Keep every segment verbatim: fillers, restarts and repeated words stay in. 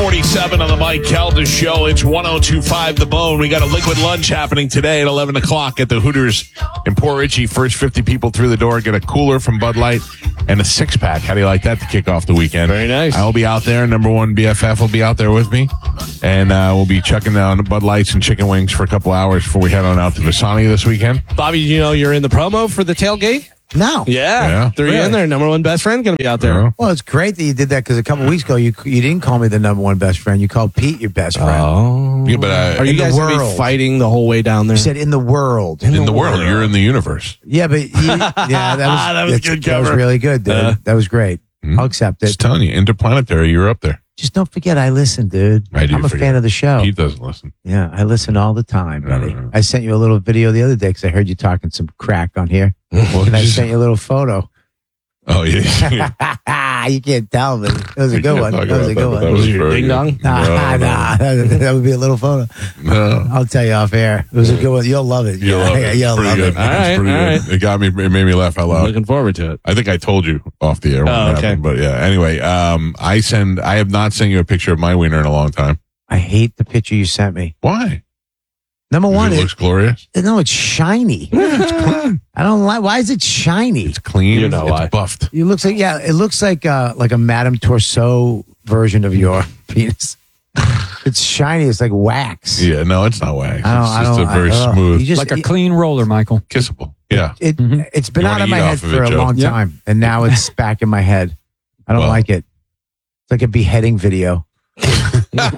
forty-seven on the Mike Calda Show. It's one oh two point five The Bone. We got a liquid lunch happening today at eleven o'clock at the Hooters in Port Richey. First fifty people through the door get a cooler from Bud Light and a six-pack. How do you like that to kick off the weekend? Very nice. I'll be out there. Number one B F F will be out there with me. And uh, we'll be chucking down Bud Lights and chicken wings for a couple hours before we head on out to Visani this weekend. Bobby, you know you're in the promo for the tailgate? No. Yeah. Yeah. Threw you Really? in there. Number one best friend going to be out there. Yeah. Well, it's great that you did that because a couple weeks ago you you didn't call me the number one best friend. You called Pete your best friend. Oh. Yeah, but uh, Are you In the guys going to be world. fighting the whole way down there? You said in the world. in the world, you're in the universe. Yeah, but you, yeah, that was That was that's- good That was cover. really good, dude. Uh, that was great. Hmm. I'll accept Just it. telling you, interplanetary, you're up there. Just don't forget I listen, dude. I do I'm a forget. fan of the show. He doesn't listen. Yeah, I listen all the time, buddy. Uh. I sent you a little video the other day because I heard you talking some crack on here, Well, and I just- sent you a little photo. oh, yeah. You can't tell, but it was a good one. Talk That was a about good that, but one. that was your very ding good. dong? Nah, No, no. nah, that, that would be a little photo. No. I'll tell you off air. It was a good one. You'll love it. You'll yeah, love yeah, it. You'll It's pretty love good. it. All It's right, pretty all good. right. It got me. It made me laugh out I'm loud. looking forward to it. I think I told you off the air when Oh, it okay. happened, but yeah. Anyway, um, I send. I have not sent you a picture of my wiener in a long time. I hate the picture you sent me. Why? Number one, It it, looks glorious. no, it's shiny. I don't like. Why is it shiny? It's clean. You know it's why. buffed. It looks like yeah. It looks like uh, like a Madame Tussauds version of your penis. It's shiny. It's like wax. Yeah, no, it's not wax. I don't. It's I just don't. a very I, uh, smooth, You just, Like a it, clean roller, Michael. kissable. Yeah. It, Mhm. It's been You out wanna of my eat head off of for it, a Joe. long Yeah. time, and now it's back in my head. I don't Well. like it. It's like a beheading video. Can't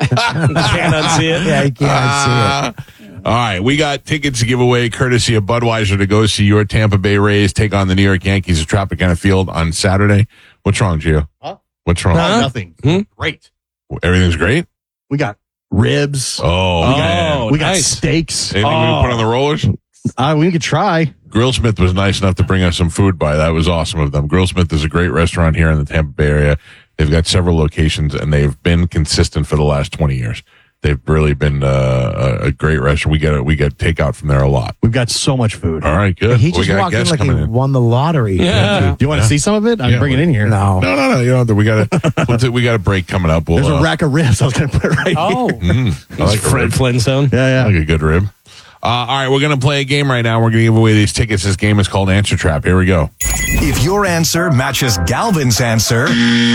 unsee it. Yeah, you can't Ah. All right, we got tickets to give away courtesy of Budweiser to go see your Tampa Bay Rays take on the New York Yankees at Tropicana Field on Saturday. What's wrong, Gio? Huh? What's wrong? Huh? Nothing. Hmm? Great. Everything's great? We got ribs. Oh, Oh, man. we got nice. steaks. Anything we Oh. can put on the rollers? Uh, we could try. Grillsmith was nice enough to bring us some food by. That was awesome of them. Grillsmith is a great restaurant here in the Tampa Bay area. They've got several locations, and they've been consistent for the last twenty years. They've really been uh, a, a great restaurant. We get we get takeout from there a lot. We've got so much food. All right, good. He we just got walked in guests like he coming in. won the lottery. Yeah. Do you want to Yeah. see some of it? I'm Yeah, bringing it Uh, in here. No. No, no, no. You know, we got a we'll t- we got a break coming up. We'll, There's a uh, rack of ribs. I was going to put it right Oh. here. mm, I like a Fred rib. Flintstone. Yeah, I yeah. like a good rib. Uh, all right, we're going to play a game right now. We're going to give away these tickets. This game is called Answer Trap. Here we go. If your answer matches Galvin's answer,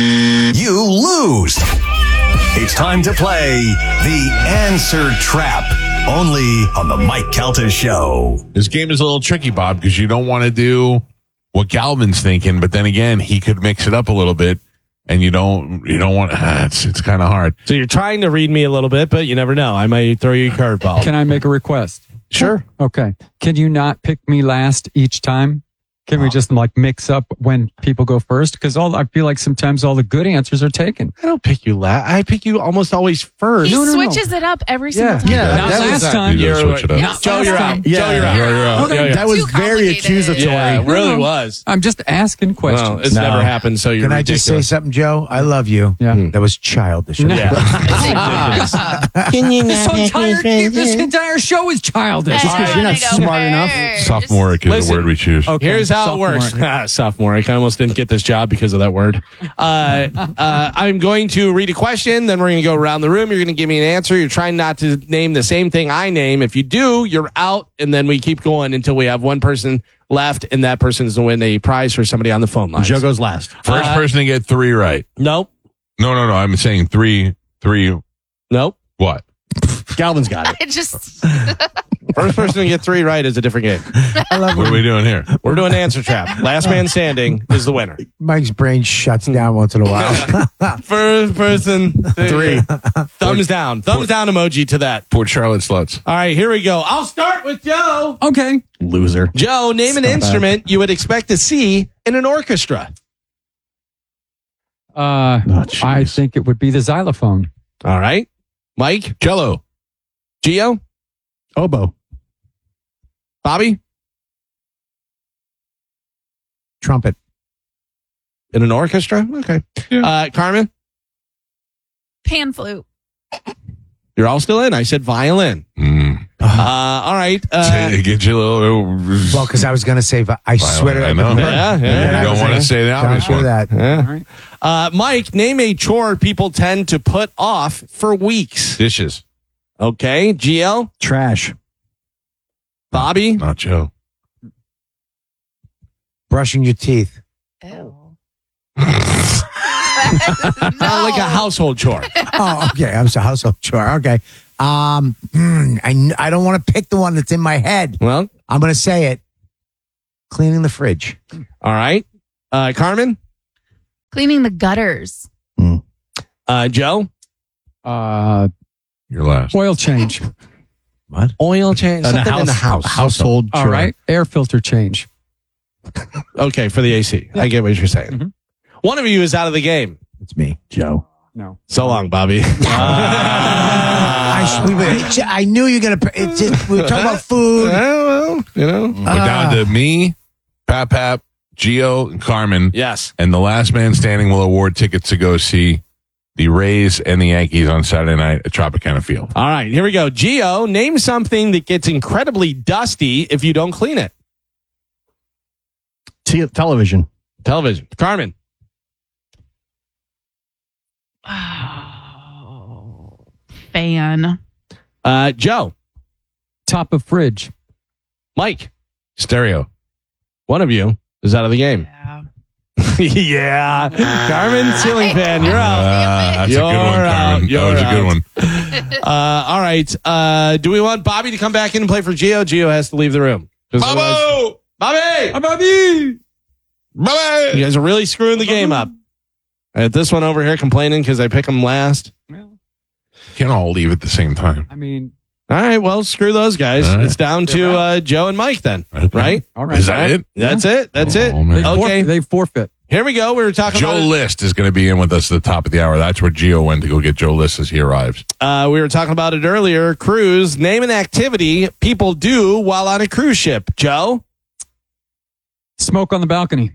you lose. It's time to play the Answer Trap, only on the Mike Calta Show. This game is a little tricky, Bob, because you don't want to do what Galvin's thinking, but then again, he could mix it up a little bit, and you don't you don't want. Ah, it's it's kind of hard. So you're trying to read me a little bit, but you never know. I might throw you a curveball. Can I make a request? Sure. Okay. Can you not pick me last each time? Can we just like mix up when people go first? Because all I feel like sometimes all the good answers are taken. I don't pick you last. I pick you almost always first. He No, no, no. switches it up every Yeah, single time. yeah. Not that was- last time. You You're, gotta switch it up. Not Joe, last you're time. out. Yeah. Joe, you're out. You're out. Okay. Yeah, yeah. That was Too very complicated. accusatory. Yeah, it really No. was. I'm just asking questions. Well, it's No. never happened, so you're Can I just say ridiculous. something, Joe? I love you. Yeah. That was childish. No. Yeah. Can you This entire, this entire show is childish. Hey, because you're not I go smart enough. first. Sophomoric is Listen. the word we choose. Okay. Here's how Sophomore. it works. Ah, Sophomoric. I almost didn't get this job because of that word. Uh, uh, I'm going to read a question, then we're going to go around the room. You're going to give me an answer. You're trying not to name the same thing I name. If you do, you're out, and then we keep going until we have one person left, and that person's to win a prize for somebody on the phone line. Joe goes last. First Uh, person to get three right. Nope. No, no, no. I'm saying three, three. Nope. What? Galvin's got it. I just First person to get three right is a different game. I love What are when we doing here? We're doing answer trap. Last man standing is the winner. Mike's brain shuts down once in a while. First person three. Thumbs down. Thumbs down emoji to that. Port Charlotte Sluts. All right, here we go. I'll start with Joe. Okay. Loser. Joe, name an instrument you would expect to see in an orchestra. Uh, Oh, jeez. I think it would be the xylophone. All right. Mike, Jello. Gio, Oboe. Bobby, Trumpet. in an orchestra. Okay. Yeah. Uh, Carmen, pan flute. you're all still in. I said violin. Mm. all right. Uh, Get you a little. Well, because I was going to say, but I swear to I God. know. Yeah, yeah. And then You I don't was want to like, say the don't obvious do one. that. yeah. Uh, Mike, name a chore people tend to put off for weeks. Dishes. Okay. G L, Trash. Bobby, Not Joe. Brushing your teeth. Ew. uh, like a household chore. Oh, okay. I'm sorry. Household chore. Okay. Um, mm, I, kn- I don't want to pick the one that's in my head. Well, I'm going to say it. Cleaning the fridge. all right. Uh, Carmen, Cleaning the gutters. uh, Joe, Uh, Your last. oil change. What? oil change. And a Something in the house- house. Household. All chore. right. Air filter change. Okay, for the A C. I get what you're saying. Mhm. One of you is out of the game. It's me. Joe. No. So long, Bobby. I, sh- we were- it's- I knew you were going to. It's just, we were talking about food. well, you know. We're down to me, Pap Pap, Gio, and Carmen. Yes. And the last man standing will award tickets to go see the Rays and the Yankees on Saturday night at Tropicana Field. All right, here we go. Gio, name something that gets incredibly dusty if you don't clean it. T- television. Television. Carmen. Oh, fan. Uh, Joe. Top of fridge. Mike. Stereo. One of you is out of the game. Yeah. yeah. Carmen, ceiling fan, you're out. Ah, that's You're a good one, out. Carmen. That You're was a good out. one. Uh, all right. Uh, do we want Bobby to come back in and play for Gio? Gio has to leave the room. 'Cause otherwise- Bobby! Bobby! Bobby! Bobby! You guys are really screwing the game up. At this one over here complaining because I pick him last. Well, Can't all leave at the same time. I mean, All right, well, screw those guys. All right. It's down to uh, Joe and Mike then, Okay. right? all right. Is that it? That's it. That's Oh, it. man. They, Okay, forfeit, they forfeit. here we go. We were talking Joe about List is going to be in with us at the top of the hour. That's where Gio went to go get Joe List as he arrives. uh, we were talking about it earlier. Cruise. Name an activity people do while on a cruise ship. Joe, Smoke on the balcony.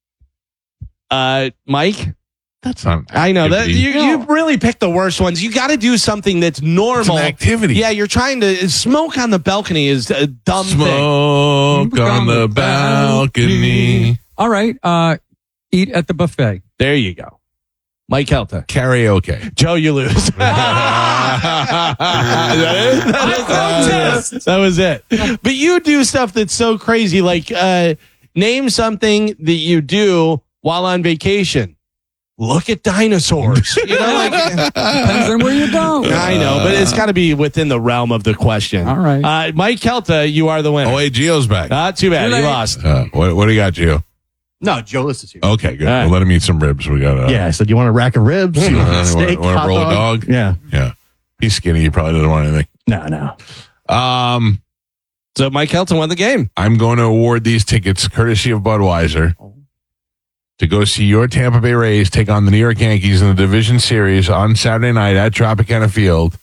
uh, Mike. That's not. I know that activity. you, you really picked the worst ones. You got to do something that's It's normal. an activity. Yeah, you're trying to smoke on the balcony is a dumb thing. Smoke on the balcony. All right. Uh, eat at the buffet. There you go. Mike Helta. Karaoke. Joe, you lose. Is that it? That was, uh, that was it. But you do stuff that's so crazy. Like, uh, name something that you do while on vacation. Look at dinosaurs. You know, like, Depends on where you go. I know, but it's got to be within the realm of the question. All right. Uh, Mike Helta, you are the winner. Oh, wait, Gio's back. Not too bad. Too You late. lost. Uh, what, what do you got, Gio? No, Joe List is here. Okay, good. All right. We'll let him eat some ribs. We got uh, Yeah, I said, you want a rack of ribs? You want Uh, a steak? want- want a hot roll of dog? Yeah. Yeah. He's skinny. He probably doesn't want anything. No, no. Um, So Mike Helta won the game. I'm going to award these tickets courtesy of Budweiser to go see your Tampa Bay Rays take on the New York Yankees in the division series on Saturday night at Tropicana Field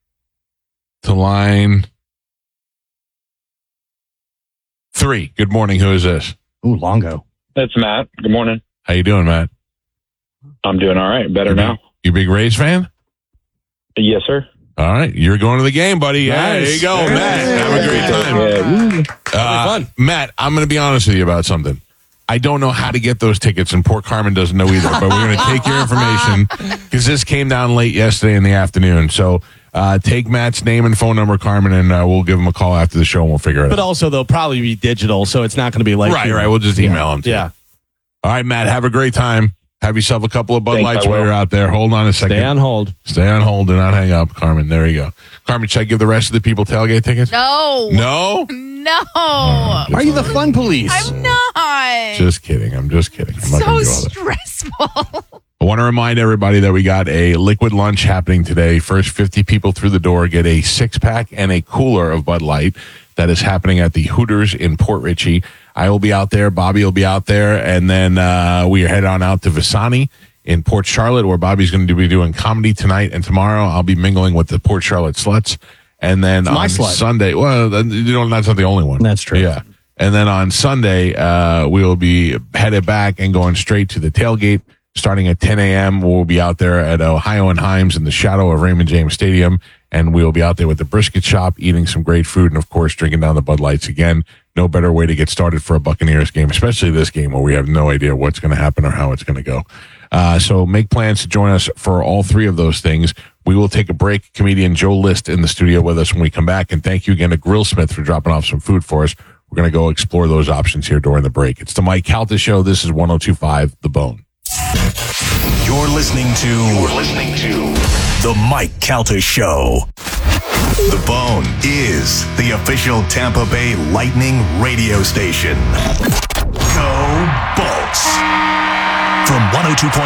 to line three. Good morning. Who is this? Ooh, Longo. That's Matt. Good morning. How you doing, Matt? I'm doing all right. Better You now. big- You big Rays fan? Yes, sir. All right. You're going to the game, buddy. Yeah, Nice. there you go, Very Matt. nice. Have a great time. Yeah, woo. Uh, fun. Matt, I'm going to be honest with you about something. I don't know how to get those tickets, and poor Carmen doesn't know either. But we're going to take your information because this came down late yesterday in the afternoon. So uh, take Matt's name and phone number, Carmen, and uh, we'll give him a call after the show, and we'll figure it But out. also, they'll probably be digital, so it's not going to be like Right, right. We'll just email him. To Yeah. you. All right, Matt. Have a great time. Have yourself a couple of Bud Thanks, Lights I while will. you're out there. Hold on a second. Stay on hold. Stay on hold. Do not hang up, Carmen. There you go. Carmen, should I give the rest of the people tailgate tickets? No. No? No. Why Why are you the fun police? I'm not. Just kidding. I'm just kidding. I'm not so gonna do all that. stressful. I want to remind everybody that we got a liquid lunch happening today. First fifty people through the door get a six pack and a cooler of Bud Light. That is happening at the Hooters in Port Richey. I will be out there. Bobby will be out there. And then uh, we are headed on out to Visani in Port Charlotte, where Bobby's going to be doing comedy tonight. And tomorrow I'll be mingling with the Port Charlotte Sluts. And then my on slut. Sunday, well, then, you know, that's not the only one. That's true. Yeah. And then on Sunday, uh, we will be headed back and going straight to the tailgate starting at ten a.m. We'll be out there at Ohio and Himes in the shadow of Raymond James Stadium, and we'll be out there with the brisket shop, eating some great food, and of course, drinking down the Bud Lights again. No better way to get started for a Buccaneers game, especially this game where we have no idea what's going to happen or how it's going to go. Uh, so make plans to join us for all three of those things. We will take a break. Comedian Joe List in the studio with us when we come back. And thank you again to Grillsmith for dropping off some food for us. We're going to go explore those options here during the break. It's the Mike Calta Show. This is one oh two point five The Bone. You're listening to You're listening to The Mike Calta Show. The Bone is the official Tampa Bay Lightning radio station. Go Bolts. From one oh two point